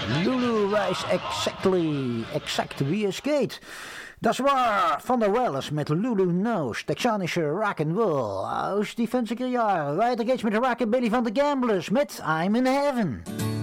Lulu wijst exact wie is skate. Dat is waar, Van der Wellers met Lulu Knows, Texanische rock'n'roll. Aus die 50er jaren. Weiter geht's met de rockabilly van de Gamblers met I'm in Heaven.